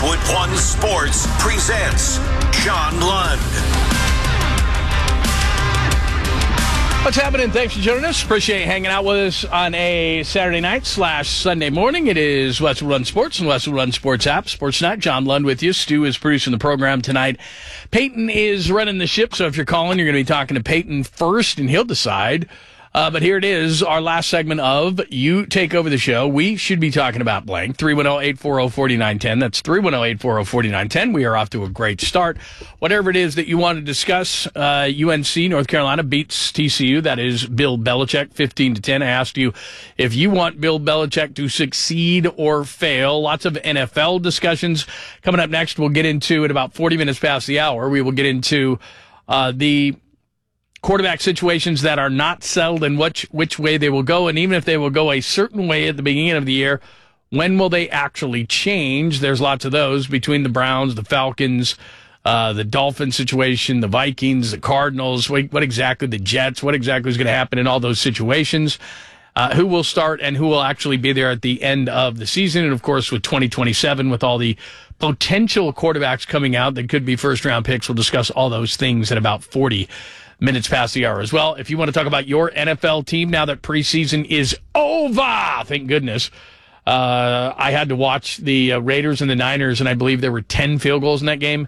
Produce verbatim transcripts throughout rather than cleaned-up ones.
Lakewood One Sports presents John Lund. What's happening? Thanks for joining us. Appreciate you hanging out with us on a Saturday night slash Sunday morning. It is Westwood Run Sports and Westwood Run Sports app. Sports Night. John Lund with you. Stu is producing the program tonight. Peyton is running the ship, so if you're calling, you're going to be talking to Peyton first, and he'll decide. Uh, but here it is, our last segment of You Take Over the Show. We should be talking about blank. three one zero, eight four zero, four nine one zero. That's three one zero, eight four zero, four nine one zero. We are off to a great start. Whatever it is that you want to discuss, uh, U N C, North Carolina, beats T C U. That is Bill Belichick, fifteen to ten. I asked you if you want Bill Belichick to succeed or fail. Lots of N F L discussions. Coming up next, we'll get into, at about forty minutes past the hour, we will get into uh, the quarterback situations that are not settled and which which way they will go. And even if they will go a certain way at the beginning of the year, when will they actually change? There's lots of those between the Browns, the Falcons, uh, the Dolphins situation, the Vikings, the Cardinals, what, what exactly the Jets, what exactly is going to happen in all those situations. Uh, who will start and who will actually be there at the end of the season. And, of course, with twenty twenty-seven, with all the potential quarterbacks coming out that could be first-round picks, we'll discuss all those things at about forty minutes past the hour as well. If you want to talk about your N F L team now that preseason is over, thank goodness. Uh, I had to watch the uh, Raiders and the Niners, and I believe there were ten field goals in that game.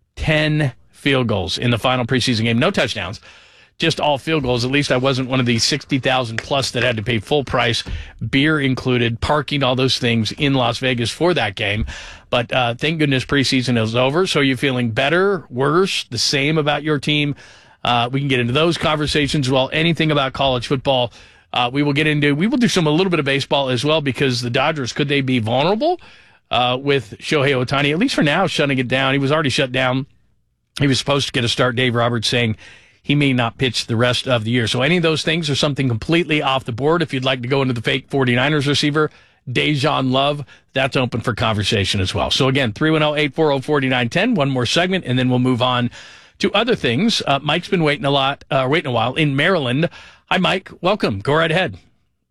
ten field goals in the final preseason game. No touchdowns, just all field goals. At least I wasn't one of the sixty thousand plus that had to pay full price, beer included, parking, all those things in Las Vegas for that game. But uh, thank goodness preseason is over. So are you feeling better, worse, the same about your team? Uh, we can get into those conversations as well. Anything about college football, uh, we will get into. We will do some a little bit of baseball as well, because the Dodgers, could they be vulnerable uh, with Shohei Ohtani? At least for now, shutting it down. He was already shut down. He was supposed to get a start. Dave Roberts saying he may not pitch the rest of the year. So any of those things are something completely off the board. If you'd like to go into the fake 49ers receiver, Dejan Love, that's open for conversation as well. So again, three one zero, eight four zero, four nine one zero. One more segment, and then we'll move on to other things. Uh, Mike's been waiting a lot, uh, waiting a while in Maryland. Hi, Mike. Welcome. Go right ahead.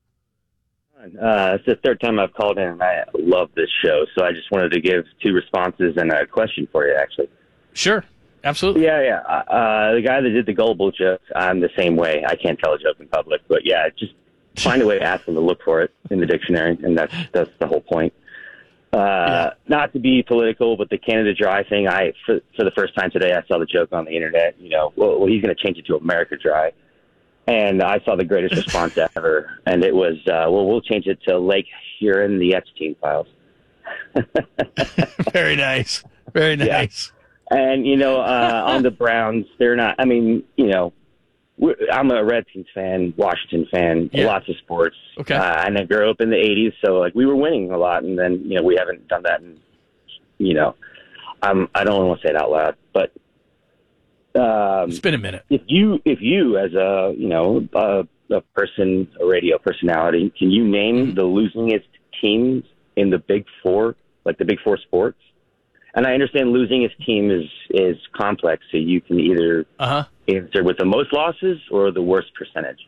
Uh, it's the third time I've called in, and I love this show. So I just wanted to give two responses and a question for you, actually. Sure. Absolutely. Yeah, yeah. Uh, the guy that did the gullible joke, I'm the same way. I can't tell a joke in public. But, yeah, just find a way to ask them to look for it in the dictionary, and that's that's the whole point. Uh, yeah. Not to be political, but the Canada Dry thing, I for, for the first time today, I saw the joke on the internet, you know, well, well he's going to change it to America Dry. And I saw the greatest response ever. And it was, uh, well, we'll change it to Lake Huron, the Epstein files. Very nice. Very nice. Yeah. And, you know, uh, on the Browns, they're not, I mean, you know, I'm a Redskins fan, Washington fan, yeah. Lots of sports. Okay. Uh, and I grew up in the eighties, so like we were winning a lot, and then you know we haven't done that. And you know, um, I don't want to say it out loud, but um, it's been a minute. If you, if you, as a you know a, a person, a radio personality, can you name mm-hmm. the losingest teams in the Big Four, like the Big Four sports? And I understand losing his team is is complex, so you can either uh-huh. answer with the most losses or the worst percentage.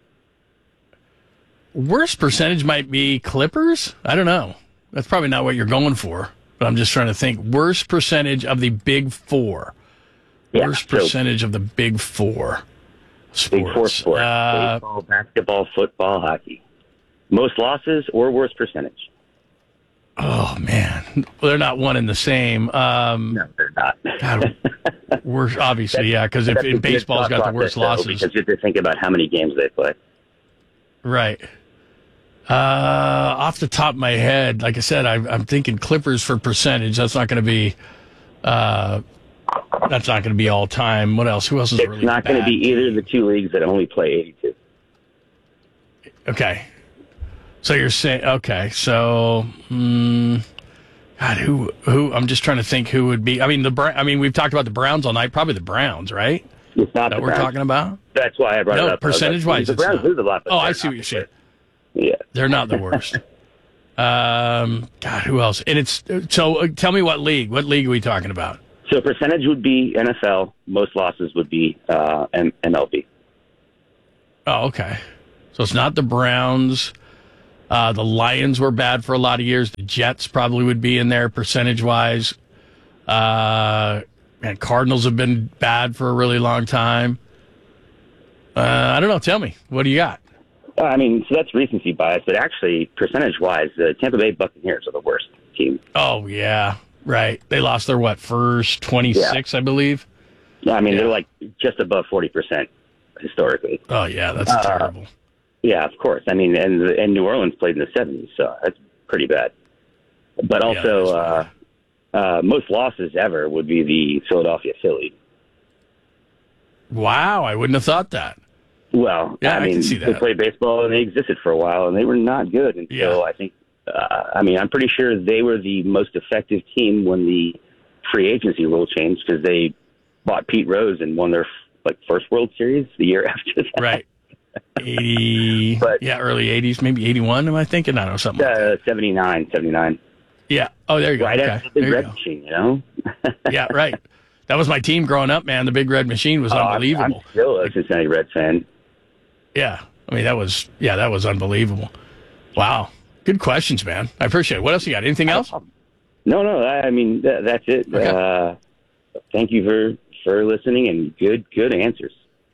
Worst percentage might be Clippers? I don't know. That's probably not what you're going for, but I'm just trying to think. Worst percentage of the Big Four. Yeah, worst so percentage of the Big Four sports. Big Four sports. Uh, Baseball, basketball, football, hockey. Most losses or worst percentage? Oh, man. Well, they're not one and the same. Um, no, they're not. God, worst, obviously, yeah, because if in baseball's got the worst losses. Though, because you have to think about how many games they play. Right. Uh, off the top of my head, like I said, I, I'm thinking Clippers for percentage. That's not going to be uh, that's not going to be all time. What else? Who else is it's really not going to be either of the two leagues that only play eighty-two. Okay. So you're saying, okay, so, mm, God, who, who, I'm just trying to think who would be, I mean, the, I mean, we've talked about the Browns all night, probably the Browns, right? It's not that the we're Browns. talking about? That's why I brought no, it up. percentage-wise, the Browns lose a lot. Oh, I see what you're saying. Yeah. They're not the worst. um, God, who else? And it's, so uh, tell me what league, what league are we talking about? So percentage would be N F L. Most losses would be uh, M L B. Oh, okay. So it's not the Browns. Uh, the Lions were bad for a lot of years. The Jets probably would be in there percentage-wise. Uh, and Cardinals have been bad for a really long time. Uh, I don't know. Tell me, what do you got? Uh, I mean, so that's recency bias, but actually, percentage-wise, the Tampa Bay Buccaneers are the worst team. Oh, yeah, right. They lost their, what, first twenty-six, yeah. I believe? Yeah, I mean, yeah. they're like just above forty percent historically. Oh, yeah, that's uh, terrible. Yeah, of course. I mean, and, and New Orleans played in the seventies, so that's pretty bad. But also, yeah, uh, uh, most losses ever would be the Philadelphia Phillies. Wow, I wouldn't have thought that. Well, yeah, I mean, I can see that. They played baseball and they existed for a while, and they were not good until yeah. I think. Uh, I mean, I'm pretty sure they were the most effective team when the free agency rule changed because they bought Pete Rose and won their like first World Series the year after that. Right. eighty, but, yeah, early eighties, maybe eighty-one. Am I thinking? I don't know, something. Uh, like that. seventy-nine, seventy-nine. Yeah. Oh, there you go. Right okay. after the Big Red Machine, you know. Yeah, right. That was my team growing up, man. The Big Red Machine was oh, unbelievable. I'm still a Cincinnati Reds fan. Yeah, I mean that was yeah, that was unbelievable. Wow, good questions, man. I appreciate it. What else you got? Anything else? No, no. I mean that, that's it. Okay. Uh, thank you for, for listening and good good answers.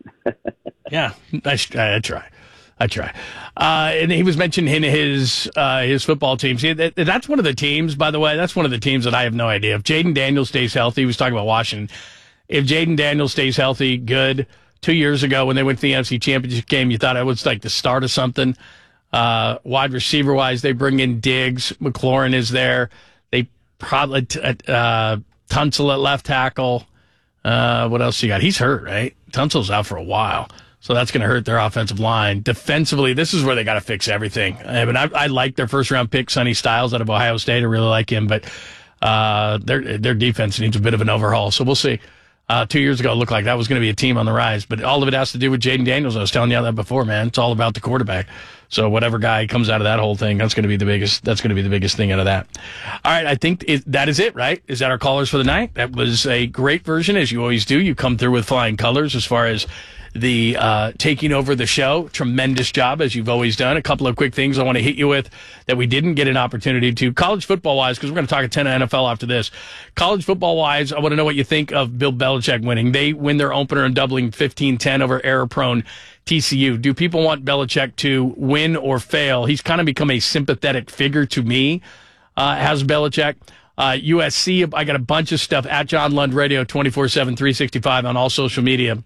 Yeah, I, I try. I try. Uh, and he was mentioning his uh, his football teams. See, that, that's one of the teams, by the way. That's one of the teams that I have no idea. If Jaden Daniels stays healthy, he was talking about Washington. If Jaden Daniels stays healthy, good. Two years ago when they went to the N F C Championship game, you thought it was like the start of something. Uh, wide receiver-wise, they bring in Diggs. McLaurin is there. They probably t- uh, Tunsil at left tackle. Uh, what else you got? He's hurt, right? Tunsil's out for a while. So that's going to hurt their offensive line. Defensively, this is where they got to fix everything. I mean, I, I like their first-round pick, Sonny Styles, out of Ohio State. I really like him, but uh, their their defense needs a bit of an overhaul. So we'll see. Uh, two years ago, it looked like that was going to be a team on the rise, but all of it has to do with Jaden Daniels. I was telling you that before, man. It's all about the quarterback. So whatever guy comes out of that whole thing, that's going to be the biggest. That's going to be the biggest thing out of that. All right, I think it, that is it. Right? Is that our callers for the night? That was a great version, as you always do. You come through with flying colors as far as the uh, taking over the show. Tremendous job, as you've always done. A couple of quick things I want to hit you with that we didn't get an opportunity to. College football-wise, because we're going to talk a ton of N F L after this. College football-wise, I want to know what you think of Bill Belichick winning. They win their opener and doubling fifteen ten over error-prone T C U. Do people want Belichick to win or fail? He's kind of become a sympathetic figure to me, uh, has Belichick. Uh, U S C, I got a bunch of stuff at John Lund Radio twenty-four seven, three sixty-five on all social media.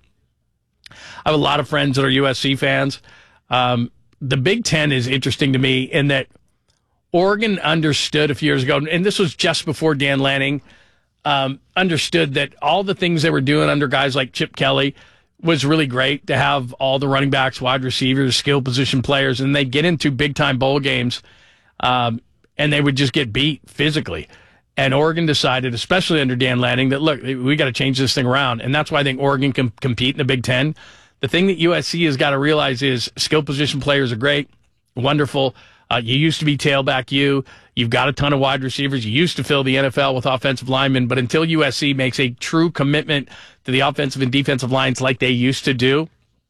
I have a lot of friends that are U S C fans. Um, the Big Ten is interesting to me in that Oregon understood a few years ago, and this was just before Dan Lanning, um, understood that all the things they were doing under guys like Chip Kelly was really great to have all the running backs, wide receivers, skill position players, and they'd get into big-time bowl games, um, and they would just get beat physically. And Oregon decided, especially under Dan Lanning, that, look, we got to change this thing around, and that's why I think Oregon can compete in the Big Ten. The thing that U S C has got to realize is skill position players are great, wonderful. Uh, you used to be tailback you. You've got a ton of wide receivers. You used to fill the N F L with offensive linemen, but until U S C makes a true commitment to the offensive and defensive lines like they used to do,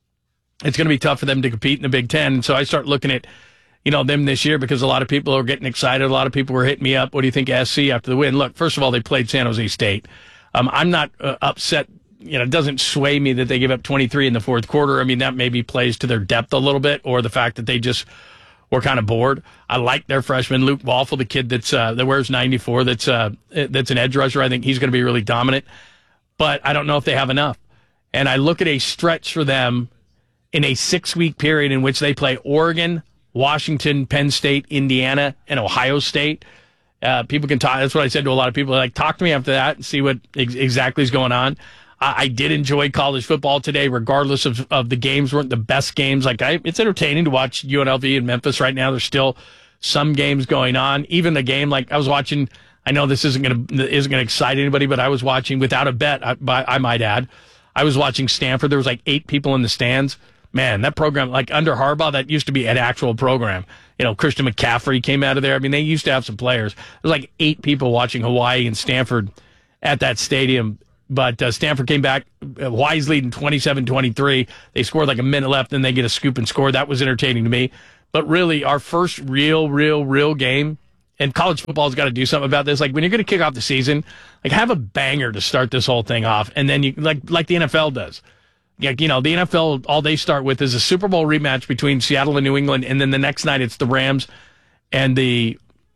it's going to be tough for them to compete in the Big Ten. And so I start looking at, you know, them this year because a lot of people are getting excited. A lot of people were hitting me up. What do you think of S C after the win? Look, first of all, they played San Jose State. Um, I'm not uh, upset. You know, it doesn't sway me that they give up twenty-three in the fourth quarter. I mean, that maybe plays to their depth a little bit, or the fact that they just were kind of bored. I like their freshman, Luke Waffle, the kid that's uh, that wears ninety-four, that's uh, that's an edge rusher. I think he's going to be really dominant. But I don't know if they have enough. And I look at a stretch for them in a six-week period in which they play Oregon, Washington, Penn State, Indiana, and Ohio State. Uh, people can talk. That's what I said to a lot of people. Like, talk to me after that and see what ex- exactly is going on. I did enjoy college football today, regardless of, of the games weren't the best games. Like I, it's entertaining to watch U N L V and Memphis right now. There's still some games going on. Even the game, like I was watching. I know this isn't going to isn't going to excite anybody, but I was watching without a bet. I, I might add, I was watching Stanford. There was like eight people in the stands. Man, that program, like under Harbaugh, that used to be an actual program. You know, Christian McCaffrey came out of there. I mean, they used to have some players. There was like eight people watching Hawaii and Stanford at that stadium. But uh, Stanford came back. Hawaii's leading twenty-seven twenty-three. They scored like a minute left, then they get a scoop and score. That was entertaining to me. But really, our first real, real, real game and college football's got to do something about this. Like when you're going to kick off the season, like have a banger to start this whole thing off, and then you like like the N F L does. Yeah, you know, the N F L, all they start with is a Super Bowl rematch between Seattle and New England, and then the next night it's the Rams and the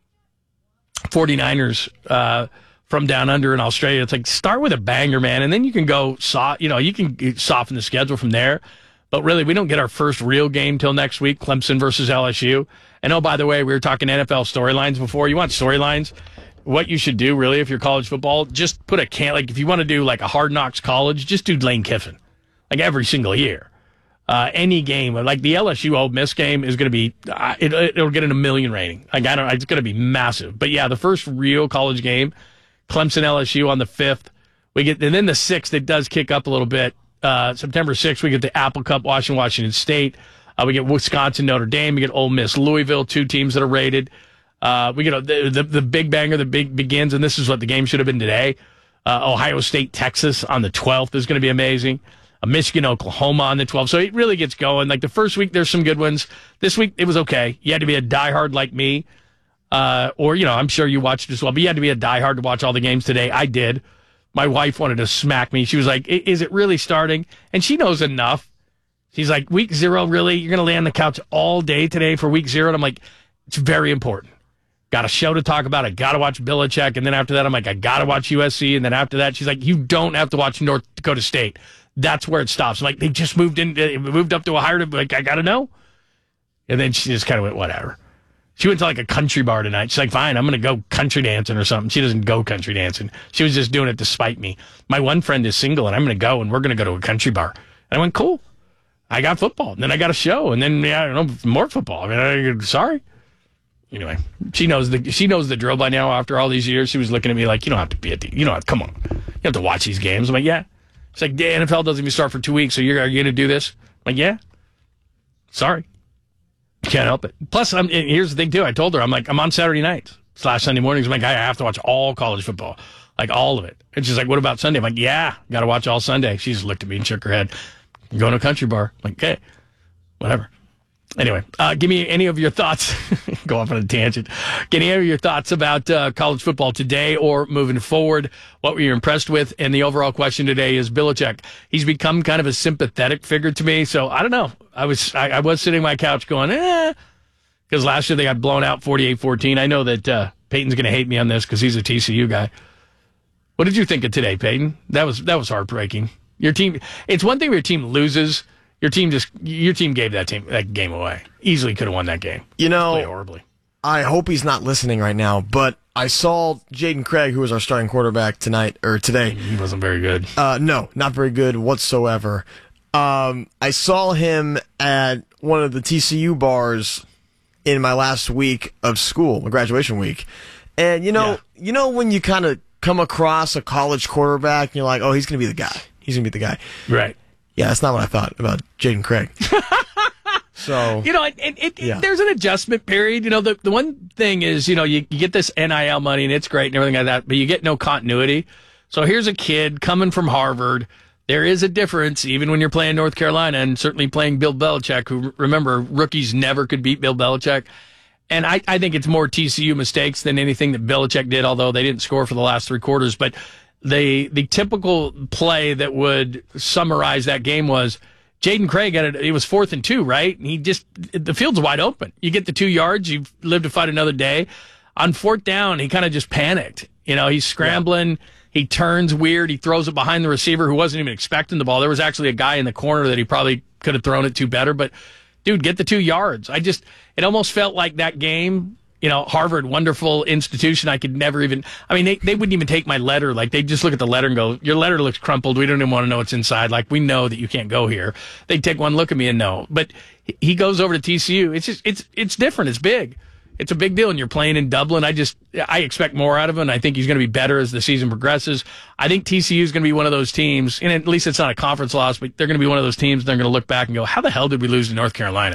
49ers uh, from down under in Australia. It's like, start with a banger, man, and then you can go, so, you know, you can soften the schedule from there. But really, we don't get our first real game till next week, Clemson versus L S U. And oh, by the way, we were talking N F L storylines before. You want storylines? What you should do, really, if you're college football, just put a can, like if you want to do like a Hard Knocks college, just do Lane Kiffin. Like every single year, uh, any game, like the L S U Ole Miss game is going to be, uh, it, it'll get an a million rating. Like I don't, it's going to be massive. But yeah, the first real college game, Clemson L S U on the fifth. We get, and then the sixth, it does kick up a little bit. Uh, September sixth, we get the Apple Cup, Washington, Washington State. Uh, we get Wisconsin, Notre Dame. We get Ole Miss, Louisville, two teams that are rated. Uh, we get a, the, the the big banger, the big begins, and this is what the game should have been today. Uh, Ohio State, Texas on the twelfth is going to be amazing. Michigan, Oklahoma on the twelfth. So it really gets going. Like the first week, there's some good ones. This week, it was okay. You had to be a diehard like me. Uh, or, you know, I'm sure you watched as well. But you had to be a diehard to watch all the games today. I did. My wife wanted to smack me. She was like, is it really starting? And she knows enough. She's like, week zero, really? You're going to lay on the couch all day today for week zero? And I'm like, it's very important. Got a show to talk about. I got to watch Belichick. And then after that, I'm like, I got to watch U S C. And then after that, she's like, you don't have to watch North Dakota State. That's where it stops. Like, they just moved in, they moved up to a higher, like, I got to know. And then she just kind of went, whatever. She went to like a country bar tonight. She's like, fine, I'm going to go country dancing or something. She doesn't go country dancing. She was just doing it to spite me. My one friend is single, and I'm going to go, and we're going to go to a country bar. And I went, cool. I got football. And then I got a show. And then, yeah, I don't know, more football. I mean, I, sorry. Anyway, she knows the she knows the drill by now after all these years. She was looking at me like, you don't have to be at the, you know, come on. You have to watch these games. I'm like, yeah. It's like, the N F L doesn't even start for two weeks, so you're, are you going to do this? I'm like, yeah. Sorry. Can't help it. Plus, I'm, here's the thing, too. I told her, I'm like, I'm on Saturday nights slash Sunday mornings. I'm like, I have to watch all college football, like all of it. And she's like, what about Sunday? I'm like, yeah, got to watch all Sunday. She just looked at me and shook her head. I'm going to a country bar. I'm like, okay, whatever. Anyway, uh, give me any of your thoughts. Go off on a tangent. Get any of your thoughts about uh, college football today or moving forward. What were you impressed with? And the overall question today is Belichick. He's become kind of a sympathetic figure to me. So I don't know. I was I, I was sitting on my couch going, eh, because last year they got blown out forty-eight fourteen. I know that uh, Peyton's going to hate me on this because he's a T C U guy. What did you think of today, Peyton? That was that was heartbreaking. Your team. It's one thing when your team loses. Your team just your team gave that team that game away. Easily could have won that game. You know, Played horribly. I hope he's not listening right now, but I saw Jaden Craig, who was our starting quarterback tonight or today. He wasn't very good. Uh, no, not very good whatsoever. Um, I saw him at one of the T C U bars in my last week of school, my graduation week. And you know, yeah. you know when you kind of come across a college quarterback and you're like, oh, he's going to be the guy. He's going to be the guy. Right. Yeah, that's not what I thought about Jaden Craig. So you know, it, it, it, yeah. there's an adjustment period. You know, the the one thing is, you know, you, you get this N I L money and it's great and everything like that, but you get no continuity. So here's a kid coming from Harvard. There is a difference, even when you're playing North Carolina and certainly playing Bill Belichick, who, remember, rookies never could beat Bill Belichick. And I, I think it's more T C U mistakes than anything that Belichick did, although they didn't score for the last three quarters. But the the typical play that would summarize that game was Jaden Craig had it. It was fourth and two, right? And he just the field's wide open. You get the two yards, you live to fight another day. On fourth down, he kind of just panicked. You know, he's scrambling. Yeah. He turns weird. He throws it behind the receiver who wasn't even expecting the ball. There was actually a guy in the corner that he probably could have thrown it to better. But dude, get the two yards. I just it almost felt like that game. You know, Harvard, wonderful institution. I could never even, I mean, they, they wouldn't even take my letter. Like, they just look at the letter and go, your letter looks crumpled. We don't even want to know what's inside. Like, we know that you can't go here. They'd take one look at me and no. But he goes over to T C U. It's just, it's, it's different. It's big. It's a big deal. And you're playing in Dublin. I just, I expect more out of him. I think he's going to be better as the season progresses. I think T C U is going to be one of those teams, and at least it's not a conference loss, but they're going to be one of those teams. They're going to look back and go, how the hell did we lose to North Carolina?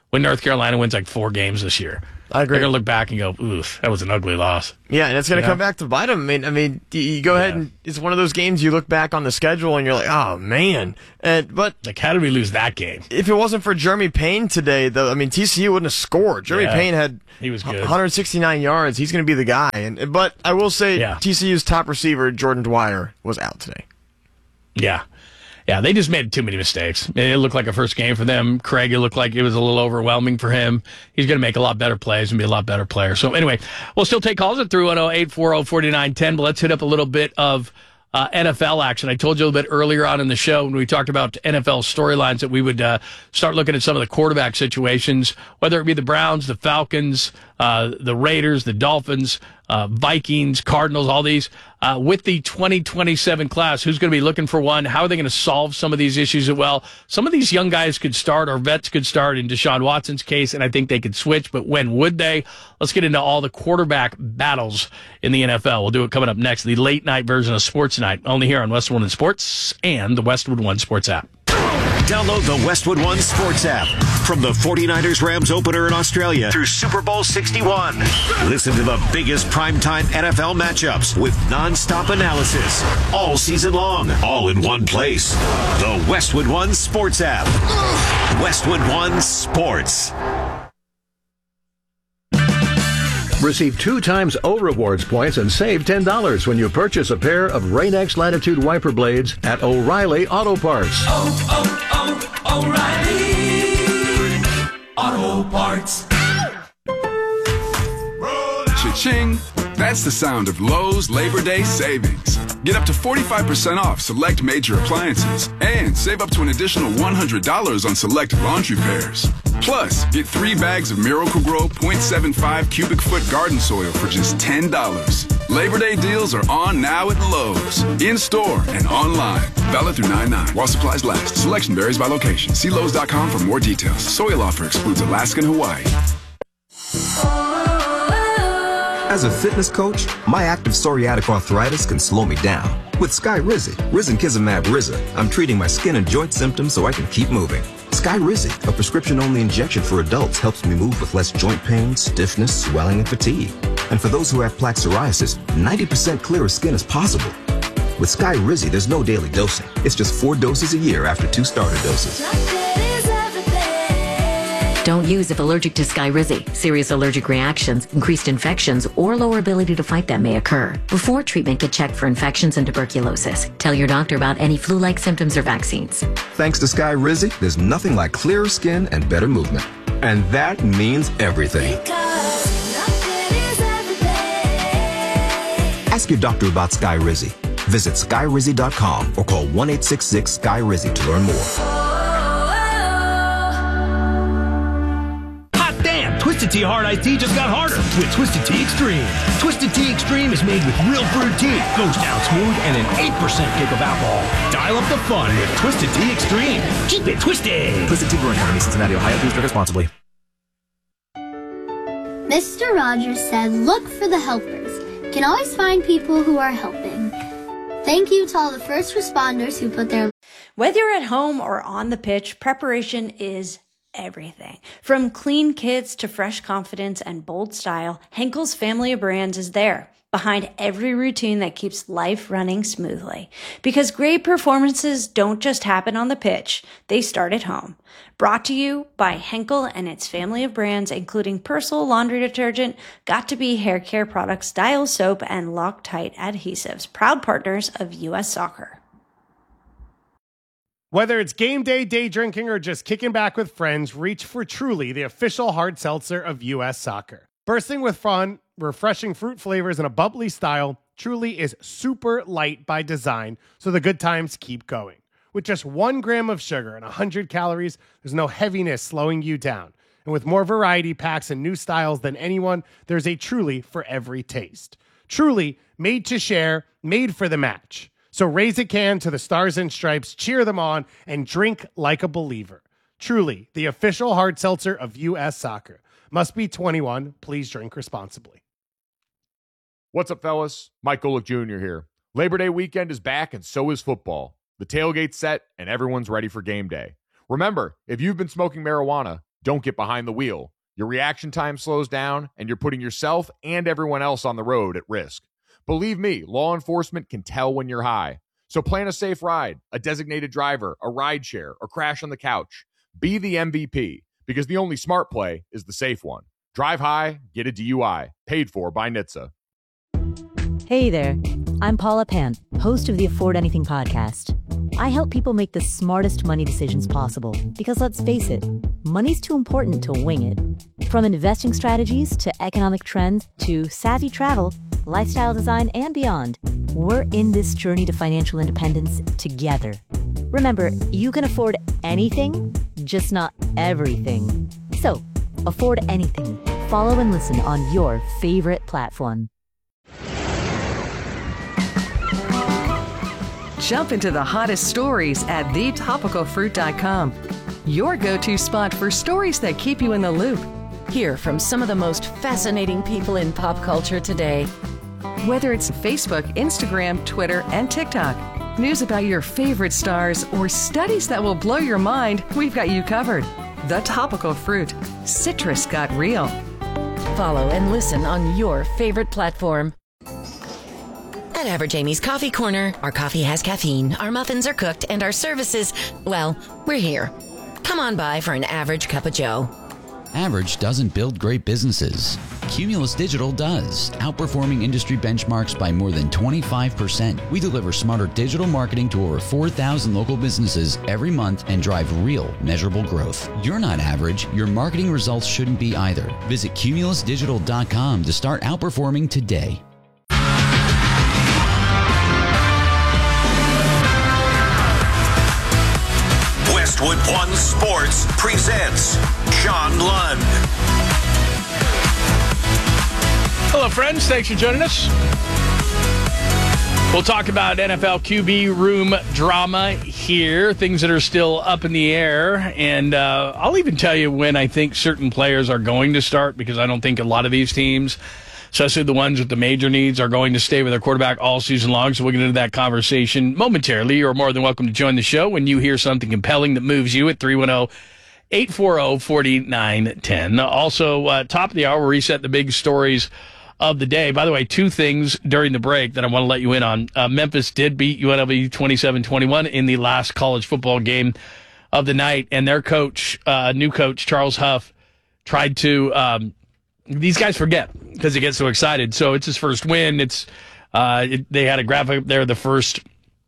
when North Carolina wins like four games this year. I agree. They're going to look back and go, oof, that was an ugly loss. Yeah, and it's going to Yeah. come back to bite them. I mean, I mean, you- you go ahead Yeah. and it's one of those games you look back on the schedule and you're like, oh man. And but Like, how did we lose that game? if it wasn't for Jeremy Payne today, though, I mean, T C U wouldn't have scored. Jeremy Yeah. Payne had He was good. one hundred sixty-nine yards. He's going to be the guy. And but I will say, Yeah. T C U's top receiver Jordan Dwyer was out today. Yeah. Yeah, they just made too many mistakes. It looked like a first game for them. Craig, it looked like it was a little overwhelming for him. He's going to make a lot better plays and be a lot better player. So anyway, we'll still take calls at three one zero, eight four zero, four nine one zero, but let's hit up a little bit of uh, N F L action. I told you a little bit earlier on in the show when we talked about N F L storylines that we would uh, start looking at some of the quarterback situations, whether it be the Browns, the Falcons, uh, the Raiders, the Dolphins, uh, Vikings, Cardinals, all these. Uh, with the twenty twenty-seven class, who's going to be looking for one? How are they going to solve some of these issues? Well, some of these young guys could start, or vets could start in Deshaun Watson's case, and I think they could switch, but when would they? Let's get into all the quarterback battles in the N F L. We'll do it coming up next, the late night version of Sports Night, only here on Westwood One Sports and the Westwood One Sports app. Download the Westwood One Sports app. From the forty-niners Rams opener in Australia through Super Bowl sixty-one. Listen to the biggest primetime N F L matchups with nonstop analysis all season long, all in one place. The Westwood One Sports app. Westwood One Sports. Receive two times O Rewards points and save ten dollars when you purchase a pair of Rain-X Latitude wiper blades at O'Reilly Auto Parts. Oh, oh, oh, O'Reilly Auto Parts. Cha-ching! That's the sound of Lowe's Labor Day savings. Get up to forty-five percent off select major appliances and save up to an additional one hundred dollars on select laundry pairs. Plus, get three bags of Miracle-Gro point seven five cubic foot garden soil for just ten dollars. Labor Day deals are on now at Lowe's. In-store and online. Valid through nine nine while supplies last. Selection varies by location. See Lowe's dot com for more details. Soil offer excludes Alaska and Hawaii. As a fitness coach, my active psoriatic arthritis can slow me down. With Skyrizi, Risankizumab Riza, I'm treating my skin and joint symptoms so I can keep moving. Skyrizi, a prescription-only injection for adults, helps me move with less joint pain, stiffness, swelling, and fatigue. And for those who have plaque psoriasis, ninety percent clearer skin is possible. With Skyrizi, there's no daily dosing. It's just four doses a year after two starter doses. Don't use if allergic to Skyrizi. Serious allergic reactions, increased infections, or lower ability to fight them may occur. Before treatment, get checked for infections and tuberculosis. Tell your doctor about any flu-like symptoms or vaccines. Thanks to Skyrizi, there's nothing like clearer skin and better movement. And that means everything. Ask your doctor about Skyrizi. Visit Skyrizi dot com or call one eight six six Sky Rizi to learn more. Twisted Tea Hard Iced Tea just got harder with Twisted Tea Extreme. Twisted Tea Extreme is made with real brewed tea, goes down smooth, and an eight percent kick of alcohol. Dial up the fun with Twisted Tea Extreme. Keep it twisted. Twisted Tea Brewing Company, Cincinnati, Ohio. Please drink responsibly. Mister Rogers said, look for the helpers. You can always find people who are helping. Thank you to all the first responders who put their... Whether you're at home or on the pitch, preparation is everything. From clean kits to fresh confidence and bold style, Henkel's family of brands is there, behind every routine that keeps life running smoothly. Because great performances don't just happen on the pitch, they start at home. Brought to you by Henkel and its family of brands, including Persil laundry detergent, Got2b hair care products, Dial soap, and Loctite adhesives, proud partners of U S Soccer. Whether it's game day, day drinking, or just kicking back with friends, reach for Truly, the official hard seltzer of U S Soccer. Bursting with fun, refreshing fruit flavors, and a bubbly style, Truly is super light by design, so the good times keep going. With just one gram of sugar and one hundred calories, there's no heaviness slowing you down. And with more variety packs and new styles than anyone, there's a Truly for every taste. Truly, made to share, made for the match. So raise a can to the Stars and Stripes, cheer them on, and drink like a believer. Truly, the official hard seltzer of U S Soccer. Must be twenty-one. Please drink responsibly. What's up, fellas? Mike Golick Junior here. Labor Day weekend is back, and so is football. The tailgate's set, and everyone's ready for game day. Remember, if you've been smoking marijuana, don't get behind the wheel. Your reaction time slows down, and you're putting yourself and everyone else on the road at risk. Believe me, law enforcement can tell when you're high. So plan a safe ride, a designated driver, a ride share, or crash on the couch. Be the M V P, because the only smart play is the safe one. Drive high, get a D U I. Paid for by N H T S A. Hey there, I'm Paula Pant, host of the Afford Anything podcast. I help people make the smartest money decisions possible, because let's face it, money's too important to wing it. From investing strategies to economic trends to savvy travel, lifestyle design, and beyond, we're in this journey to financial independence together. Remember, you can afford anything, just not everything. So, afford anything. Follow and listen on your favorite platform. Jump into the hottest stories at the topical fruit dot com. Your go-to spot for stories that keep you in the loop. Hear from some of the most fascinating people in pop culture today. Whether it's Facebook, Instagram, Twitter, and TikTok, news about your favorite stars, or studies that will blow your mind, we've got you covered. The Topical Fruit. Citrus got real. Follow and listen on your favorite platform. At Average Amy's Coffee Corner, our coffee has caffeine, our muffins are cooked, and our services, well, we're here. Come on by for an average cup of joe. Average doesn't build great businesses. Cumulus Digital does, outperforming industry benchmarks by more than twenty-five percent. We deliver smarter digital marketing to over four thousand local businesses every month and drive real, measurable growth. You're not average. Your marketing results shouldn't be either. Visit cumulus digital dot com to start outperforming today. Westwood One Sports presents John Lund. Hello, friends. Thanks for joining us. We'll talk about N F L Q B room drama here, things that are still up in the air. And uh, I'll even tell you when I think certain players are going to start, because I don't think a lot of these teams, especially the ones with the major needs, are going to stay with their quarterback all season long. So we'll get into that conversation momentarily. You're more than welcome to join the show when you hear something compelling that moves you at three one zero, eight four zero, four nine one zero. Also, uh, top of the hour, we'll reset the big stories of the day. By the way, two things during the break that I want to let you in on. Uh, Memphis did beat U N L V twenty-seven twenty-one in the last college football game of the night, and their coach, uh, new coach, Charles Huff, tried to... Um, These guys forget because they get so excited. So it's his first win. It's uh, it, they had a graphic up there, the first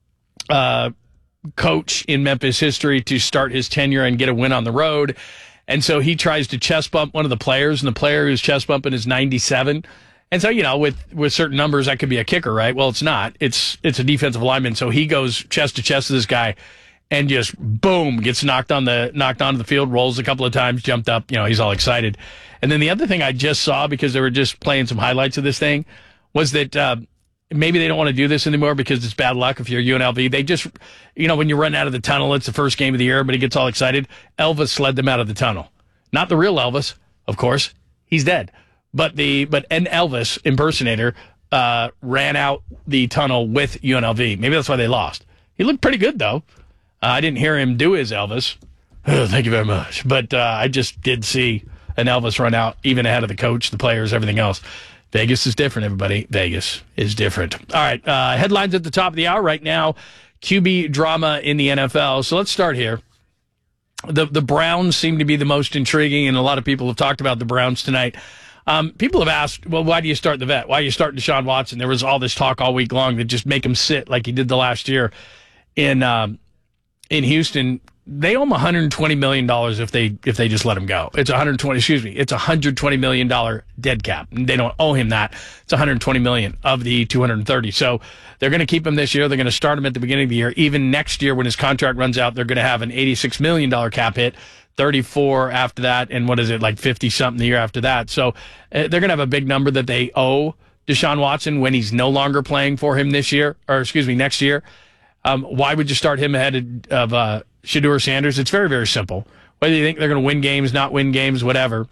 uh, coach in Memphis history to start his tenure and get a win on the road. And so he tries to chest bump one of the players, and the player who's chest bumping is ninety-seven. And so, you know, with, with certain numbers, that could be a kicker, right? Well, it's not. It's it's a defensive lineman. So he goes chest to chest to this guy and just, boom, gets knocked on the knocked onto the field, rolls a couple of times, jumped up. You know, he's all excited. And then the other thing I just saw, because they were just playing some highlights of this thing, was that uh, maybe they don't want to do this anymore because it's bad luck if you're U N L V. They just, you know, when you run out of the tunnel, it's the first game of the year, everybody gets all excited. Elvis led them out of the tunnel. Not the real Elvis, of course. He's dead. But the but an Elvis impersonator uh, ran out the tunnel with U N L V. Maybe that's why they lost. He looked pretty good, though. Uh, I didn't hear him do his Elvis. Oh, thank you very much. But uh, I just did see an Elvis run out, even ahead of the coach, the players, everything else. Vegas is different, everybody. Vegas is different. All right, uh, headlines at the top of the hour right now. Q B drama in the N F L. So let's start here. The the Browns seem to be the most intriguing, and a lot of people have talked about the Browns tonight. Um, people have asked, well, why do you start the vet? Why do you start Deshaun Watson? There was all this talk all week long that just make him sit like he did the last year in um, in Houston. They owe him one hundred twenty million dollars if they if they just let him go. It's one hundred twenty. Excuse me. It's one hundred twenty million dollars dead cap. They don't owe him that. It's one hundred twenty million dollars of the two hundred thirty. So they're going to keep him this year. They're going to start him at the beginning of the year. Even next year, when his contract runs out, they're going to have an eighty-six million dollars cap hit, thirty-four after that, and what is it, like fifty something the year after that. So uh, they're going to have a big number that they owe Deshaun Watson when he's no longer playing for him this year, or excuse me, next year. Um, why would you start him ahead of, of uh, Shedeur Sanders? It's very, very simple. Whether you think they're going to win games, not win games, whatever.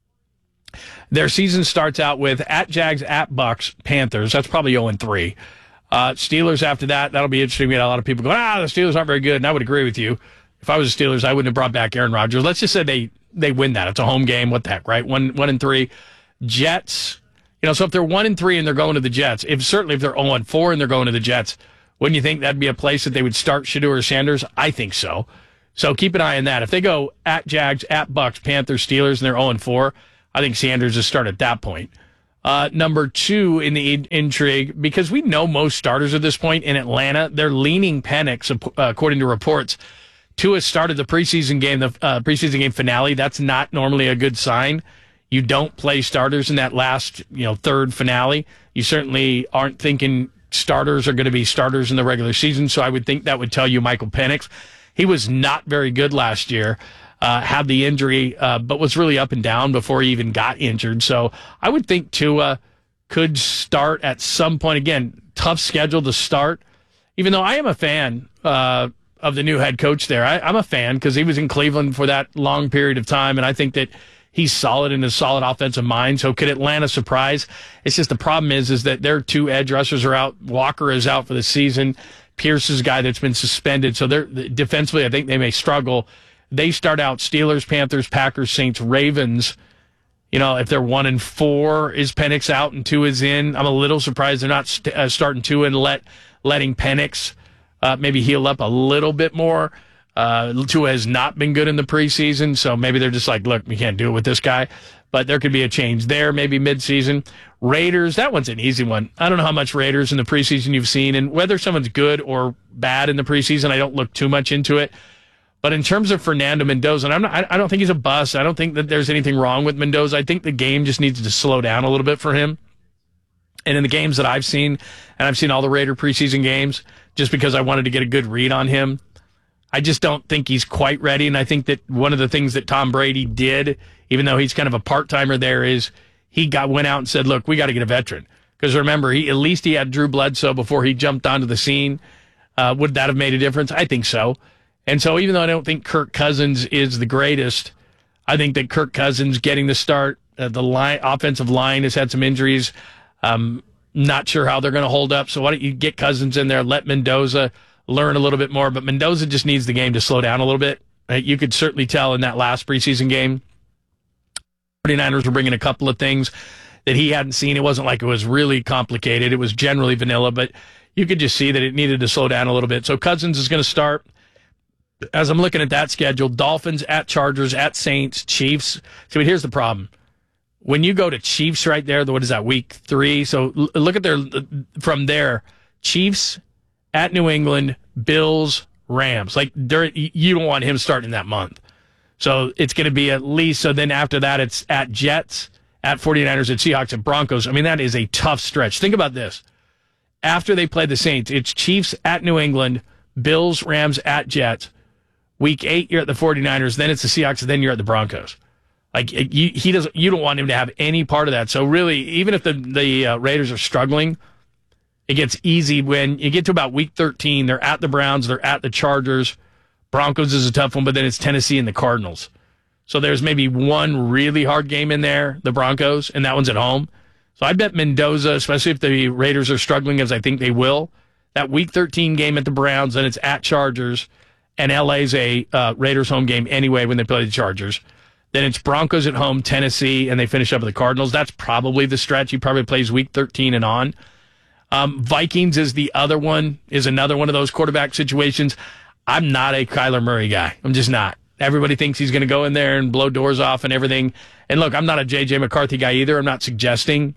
Their season starts out with at Jags, at Bucks, Panthers. That's probably oh and three. Uh, Steelers after that. That'll be interesting. We had a lot of people going, ah, the Steelers aren't very good. And I would agree with you. If I was the Steelers, I wouldn't have brought back Aaron Rodgers. Let's just say they they win that. It's a home game. What the heck, right? One, one and three. Jets, you know, so if they're one and three and they're going to the Jets, if certainly if they're oh and four and they're going to the Jets, wouldn't you think that'd be a place that they would start Shedeur Sanders? I think so. So keep an eye on that. If they go at Jags, at Bucks, Panthers, Steelers, and they're oh and four, I think Sanders is start at that point. Uh, number two in the in- intrigue, because we know most starters at this point in Atlanta, they're leaning Penix, uh, according to reports. Tua started the preseason game, the uh, preseason game finale. That's not normally a good sign. You don't play starters in that last, you know, third finale. You certainly aren't thinking starters are going to be starters in the regular season. So I would think that would tell you Michael Penix. He was not very good last year, uh, had the injury, uh, but was really up and down before he even got injured. So I would think Tua could start at some point. Again, tough schedule to start, even though I am a fan uh, of the new head coach there. I, I'm a fan because he was in Cleveland for that long period of time, and I think that he's solid in his solid offensive mind. So could Atlanta surprise? It's just the problem is, is that their two edge rushers are out. Walker is out for the season. Pierce is a guy that's been suspended. So they're defensively, I think they may struggle. They start out Steelers, Panthers, Packers, Saints, Ravens. You know, if they're one and four, is Penix out and two is in? I'm a little surprised they're not st- uh, starting two and let letting Penix uh, maybe heal up a little bit more. Uh, Tua has not been good in the preseason, so maybe they're just like, look, we can't do it with this guy. But there could be a change there, maybe midseason. Raiders, that one's an easy one. I don't know how much Raiders in the preseason you've seen, and whether someone's good or bad in the preseason, I don't look too much into it. But in terms of Fernando Mendoza, and I'm not, I don't think he's a bust. I don't think that there's anything wrong with Mendoza. I think the game just needs to slow down a little bit for him. And in the games that I've seen, and I've seen all the Raider preseason games, just because I wanted to get a good read on him, I just don't think he's quite ready. And I think that one of the things that Tom Brady did, even though he's kind of a part-timer there, is he got went out and said, look, we got to get a veteran. Because remember, he at least he had Drew Bledsoe before he jumped onto the scene. Uh, would that have made a difference? I think so. And so even though I don't think Kirk Cousins is the greatest, I think that Kirk Cousins getting the start, uh, the line, offensive line has had some injuries. Um, not sure how they're going to hold up. So why don't you get Cousins in there, let Mendoza learn a little bit more. But Mendoza just needs the game to slow down a little bit. Right? You could certainly tell in that last preseason game, forty-niners were bringing a couple of things that he hadn't seen. It wasn't like it was really complicated. It was generally vanilla, but you could just see that it needed to slow down a little bit. So Cousins is going to start. As I'm looking at that schedule, Dolphins at Chargers, at Saints, Chiefs. So here's the problem. When you go to Chiefs right there, what is that, week three? So look at their, from there, Chiefs at New England, Bills, Rams. Like, you don't want him starting that month. So it's going to be at least, so then after that, it's at Jets, at forty-niners, at Seahawks, at Broncos. I mean, that is a tough stretch. Think about this. After they play the Saints, it's Chiefs at New England, Bills, Rams, at Jets. Week eight, you're at the forty-niners, then it's the Seahawks, and then you're at the Broncos. Like, you, he doesn't, you don't want him to have any part of that. So really, even if the, the uh, Raiders are struggling, it gets easy when you get to about week thirteen. They're at the Browns. They're at the Chargers. Broncos is a tough one, but then it's Tennessee and the Cardinals. So there's maybe one really hard game in there, the Broncos, and that one's at home. So I bet Mendoza, especially if the Raiders are struggling, as I think they will, that week thirteen game at the Browns, then it's at Chargers, and L A's a uh, Raiders home game anyway when they play the Chargers. Then it's Broncos at home, Tennessee, and they finish up with the Cardinals. That's probably the stretch. He probably plays week thirteen and on. Um, Vikings is the other one, is another one of those quarterback situations. I'm not a Kyler Murray guy. I'm just not. Everybody thinks he's going to go in there and blow doors off and everything. And look, I'm not a J J McCarthy guy either. I'm not suggesting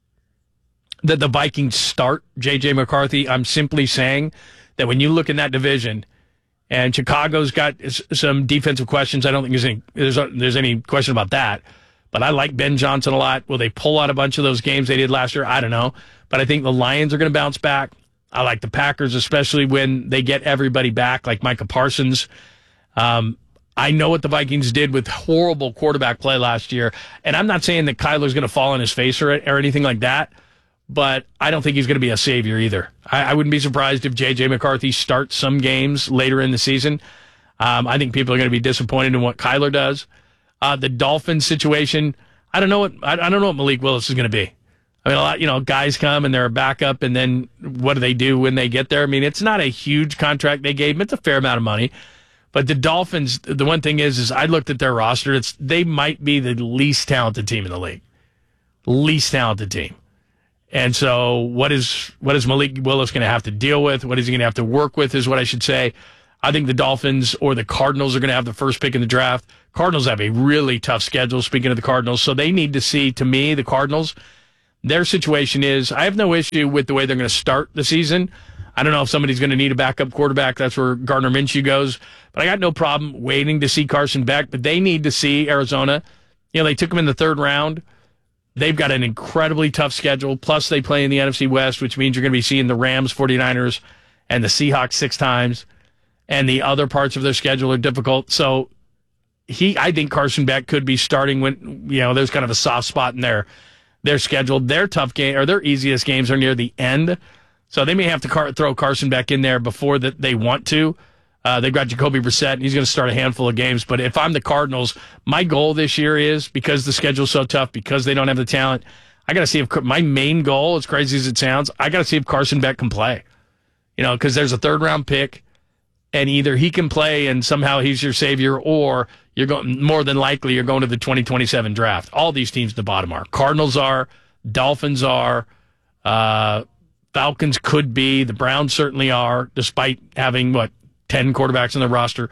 that the Vikings start J J McCarthy. I'm simply saying that when you look in that division, and Chicago's got some defensive questions, I don't think there's any, there's, there's any question about that. But I like Ben Johnson a lot. Will they pull out a bunch of those games they did last year? I don't know. But I think the Lions are going to bounce back. I like the Packers, especially when they get everybody back, like Micah Parsons. Um, I know what the Vikings did with horrible quarterback play last year. And I'm not saying that Kyler's going to fall on his face or, or anything like that. But I don't think he's going to be a savior either. I, I wouldn't be surprised if J J McCarthy starts some games later in the season. Um, I think people are going to be disappointed in what Kyler does. Uh, the Dolphins situation, I don't know what I, I don't know what Malik Willis is going to be. I mean, a lot, you know, guys come and they're a backup, and then what do they do when they get there? I mean, it's not a huge contract they gave him. It's a fair amount of money. But the Dolphins, the one thing is, is I looked at their roster. It's they might be the least talented team in the league, least talented team. And so, what is what is Malik Willis going to have to deal with? What is he going to have to work with? Is what I should say. I think the Dolphins or the Cardinals are going to have the first pick in the draft. Cardinals have a really tough schedule. Speaking of the Cardinals, so they need to see. To me, the Cardinals, their situation is I have no issue with the way they're going to start the season. I don't know if somebody's going to need a backup quarterback. That's where Gardner Minshew goes. But I got no problem waiting to see Carson Beck. But they need to see Arizona. You know, they took him in the third round. They've got an incredibly tough schedule. Plus, they play in the N F C West, which means you're going to be seeing the Rams, 49ers, and the Seahawks six times. And the other parts of their schedule are difficult. So he, I think Carson Beck could be starting when, you know, there's kind of a soft spot in their, their schedule. Their tough game, or their easiest games are near the end. So they may have to car- throw Carson Beck in there before that they want to. Uh, they've got Jacoby Brissett, and he's going to start a handful of games. But if I'm the Cardinals, my goal this year is, because the schedule's so tough, because they don't have the talent, I got to see if my main goal, as crazy as it sounds, I got to see if Carson Beck can play. You know, because there's a third round pick, and either he can play and somehow he's your savior, or you're going more than likely you're going to the twenty twenty-seven draft. All these teams at the bottom are. Cardinals are, Dolphins are, uh, Falcons could be, the Browns certainly are, despite having, what, ten quarterbacks on the roster.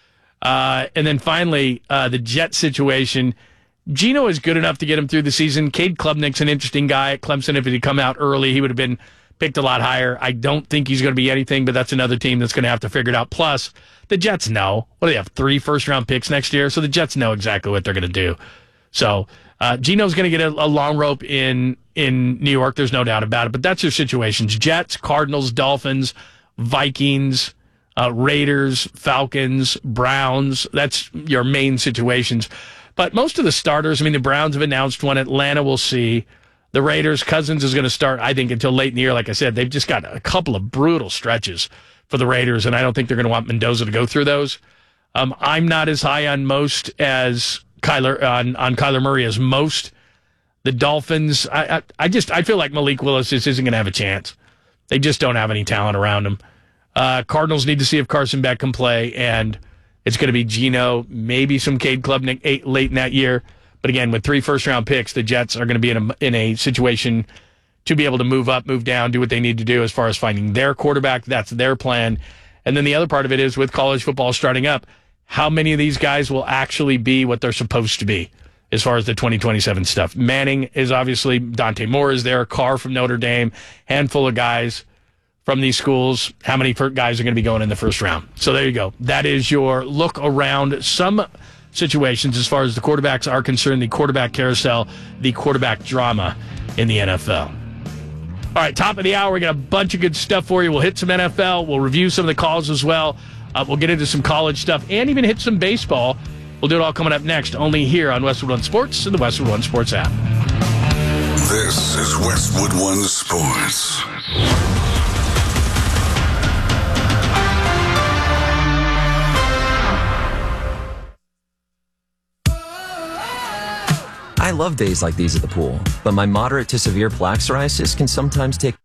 Uh, and then finally, uh, the Jet situation. Geno is good enough to get him through the season. Cade Klubnik's an interesting guy at Clemson. If he had come out early, he would have been picked a lot higher. I don't think he's going to be anything, but that's another team that's going to have to figure it out. Plus, the Jets know. What do they have, three first-round picks next year? So the Jets know exactly what they're going to do. So uh, Geno's going to get a, a long rope in in New York. There's no doubt about it. But that's your situations. Jets, Cardinals, Dolphins, Vikings, uh, Raiders, Falcons, Browns. That's your main situations. But most of the starters, I mean, the Browns have announced one. Atlanta will see. The Raiders, Cousins is going to start, I think, until late in the year. Like I said, they've just got a couple of brutal stretches for the Raiders, and I don't think they're going to want Mendoza to go through those. Um, I'm not as high on most as Kyler on, on Kyler Murray as most. The Dolphins, I, I, I just I feel like Malik Willis just isn't going to have a chance. They just don't have any talent around him. Uh, Cardinals need to see if Carson Beck can play, and it's going to be Geno, maybe some Cade Klubnik eight, late in that year. But again, with three first-round picks, the Jets are going to be in a, in a situation to be able to move up, move down, do what they need to do as far as finding their quarterback. That's their plan. And then the other part of it is, with college football starting up, how many of these guys will actually be what they're supposed to be as far as the twenty twenty-seven stuff. Manning is obviously, Dante Moore is there, Carr from Notre Dame, handful of guys from these schools. How many guys are going to be going in the first round? So there you go. That is your look around some situations as far as the quarterbacks are concerned, the quarterback carousel, the quarterback drama in the N F L. All right, top of the hour, we got a bunch of good stuff for you. We'll hit some N F L. We'll review some of the calls as well. Uh, we'll get into some college stuff and even hit some baseball. We'll do it all coming up next, only here on Westwood One Sports and the Westwood One Sports app. This is Westwood One Sports. I love days like these at the pool, but my moderate to severe plaque psoriasis can sometimes take